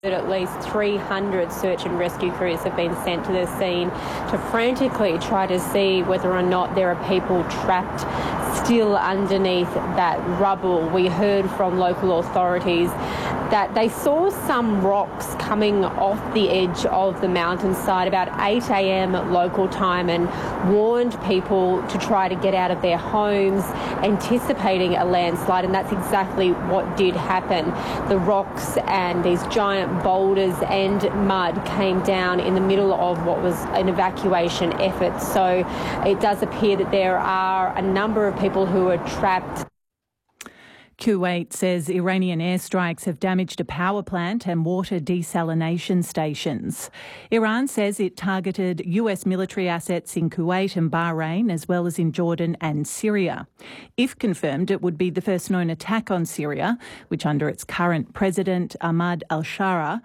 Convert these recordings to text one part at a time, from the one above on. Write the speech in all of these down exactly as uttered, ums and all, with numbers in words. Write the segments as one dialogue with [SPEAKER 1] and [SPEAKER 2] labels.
[SPEAKER 1] That at least three hundred search and rescue crews have been sent to the scene to frantically try to see whether or not there are people trapped still underneath that rubble. We heard from local authorities that they saw some rocks coming off the edge of the mountainside about eight a m local time and warned people to try to get out of their homes, anticipating a landslide, and that's exactly what did happen. The rocks and these giant boulders and mud came down in the middle of what was an evacuation effort. So it does appear that there are a number of people who are trapped.
[SPEAKER 2] Kuwait says Iranian airstrikes have damaged a power plant and water desalination stations. Iran says it targeted U S military assets in Kuwait and Bahrain, as well as in Jordan and Syria. If confirmed, it would be the first known attack on Syria, which under its current president, Ahmad al-Shara,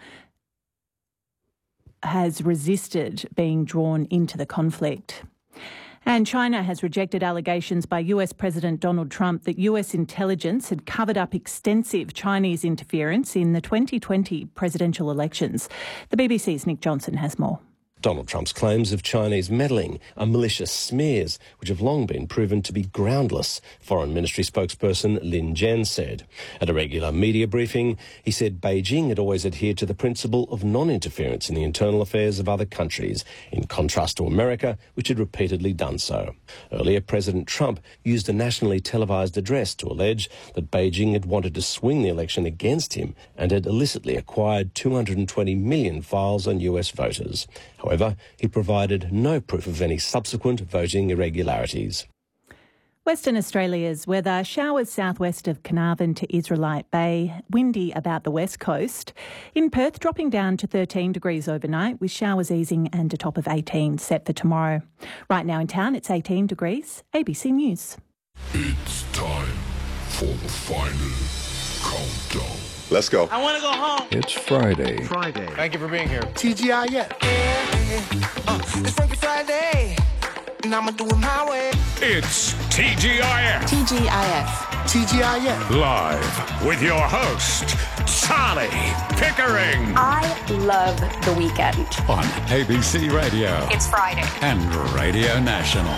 [SPEAKER 2] has resisted being drawn into the conflict. And China has rejected allegations by U S President Donald Trump that U S intelligence had covered up extensive Chinese interference in the twenty twenty presidential elections. The B B C's Nick Johnson has more.
[SPEAKER 3] Donald Trump's claims of Chinese meddling are malicious smears, which have long been proven to be groundless, Foreign Ministry spokesperson Lin Jian said. At a regular media briefing, he said Beijing had always adhered to the principle of non-interference in the internal affairs of other countries, in contrast to America, which had repeatedly done so. Earlier, President Trump used a nationally televised address to allege that Beijing had wanted to swing the election against him and had illicitly acquired two hundred twenty million files on U S voters. However, he provided no proof of any subsequent voting irregularities.
[SPEAKER 2] Western Australia's weather: showers southwest of Carnarvon to Israelite Bay, windy about the west coast. In Perth, dropping down to thirteen degrees overnight, with showers easing and a top of eighteen set for tomorrow. Right now in town, it's eighteen degrees. A B C News.
[SPEAKER 4] It's time for the final countdown.
[SPEAKER 5] Let's go.
[SPEAKER 6] I want to go home.
[SPEAKER 4] It's Friday.
[SPEAKER 6] Friday.
[SPEAKER 7] Thank you for being here.
[SPEAKER 6] T G I F.
[SPEAKER 8] Yeah, uh, it's Frankie Friday, and I'ma do it my way.
[SPEAKER 4] It's T G I F.
[SPEAKER 8] T G I F.
[SPEAKER 6] T G I F.
[SPEAKER 4] Live with your host, Charlie Pickering.
[SPEAKER 9] I love the weekend.
[SPEAKER 4] On A B C Radio.
[SPEAKER 9] It's Friday.
[SPEAKER 4] And Radio National.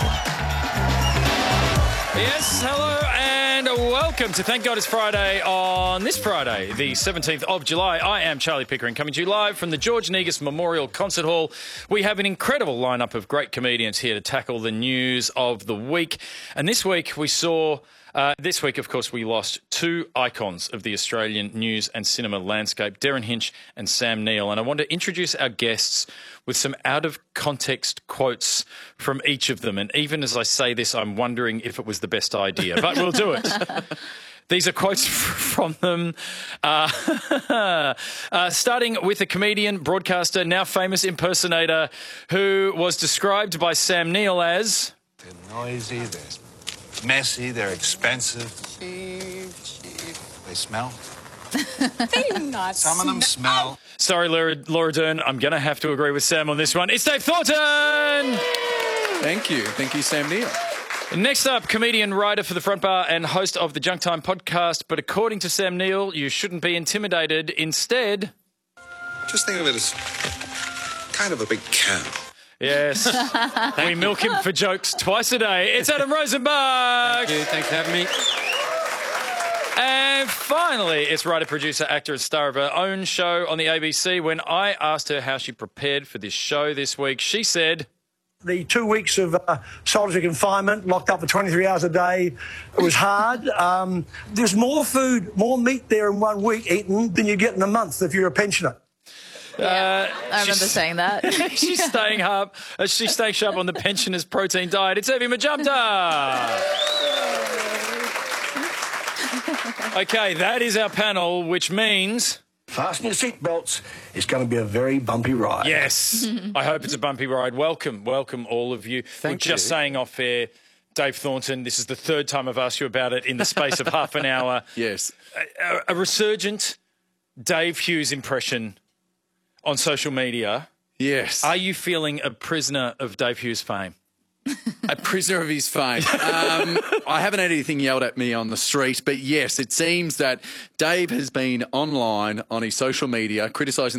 [SPEAKER 7] Yes, hello and welcome to Thank God It's Friday on this Friday, the seventeenth of July. I am Charlie Pickering, coming to you live from the George Negus Memorial Concert Hall. We have an incredible lineup of great comedians here to tackle the news of the week. And this week we saw... Uh, this week, of course, we lost two icons of the Australian news and cinema landscape, Derryn Hinch and Sam Neill. And I want to introduce our guests with some out-of-context quotes from each of them. And even as I say this, I'm wondering if it was the best idea, but we'll do it. These are quotes from them, uh, uh, starting with a comedian, broadcaster, now famous impersonator, who was described by Sam Neill as...
[SPEAKER 10] They're noisy, they're messy, they're expensive. Cheap, cheap. They smell.
[SPEAKER 9] They do not
[SPEAKER 10] Some of them smell.
[SPEAKER 7] Sorry, Laura, Laura Dern, I'm going to have to agree with Sam on this one. It's Dave Thornton!
[SPEAKER 11] Thank you. Thank you, Sam Neill.
[SPEAKER 7] Next up, comedian, writer for The Front Bar and host of the Junk Time podcast. But according to Sam Neill, you shouldn't be intimidated. Instead...
[SPEAKER 5] Just think of it as kind of a big cow.
[SPEAKER 7] Yes. We milk him for jokes twice a day. It's Adam Rosenbach.
[SPEAKER 11] Thank you. Thanks for having me.
[SPEAKER 7] And finally, it's writer, producer, actor and star of her own show on the A B C. When I asked her how she prepared for this show this week, she said...
[SPEAKER 12] The two weeks of uh, solitary confinement, locked up for twenty-three hours a day, it was hard. Um, there's more food, more meat there in one week eaten than you get in a month if you're a pensioner.
[SPEAKER 13] Yeah, uh, I remember saying that.
[SPEAKER 7] she's staying up. Uh, she's staying sharp on the pensioner's protein diet. It's Evie Majumdar. Okay, that is our panel, which means...
[SPEAKER 12] Fasten your seatbelts. It's going to be a very bumpy ride.
[SPEAKER 7] Yes. I hope it's a bumpy ride. Welcome, welcome all of you.
[SPEAKER 11] Thank
[SPEAKER 7] We're just
[SPEAKER 11] you.
[SPEAKER 7] saying off air, Dave Thornton, this is the third time I've asked you about it in the space of half an hour.
[SPEAKER 11] Yes.
[SPEAKER 7] A, a resurgent Dave Hughes impression on social media.
[SPEAKER 11] Yes.
[SPEAKER 7] Are you feeling a prisoner of Dave Hughes fame?
[SPEAKER 11] A prisoner of his fame. Um, I haven't had anything yelled at me on the street, but yes, it seems that Dave has been online on his social media criticising